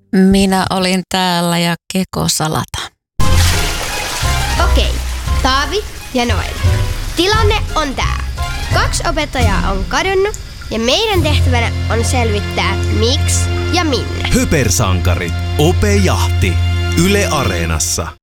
Minä olin täällä ja Keko salata. Okei, Taavi ja Noel. Tilanne on tää. 2 opettajaa on kadonnut ja meidän tehtävänä on selvittää miksi ja minne. Höpersankarit. Ope Jahti. Yle Areenassa.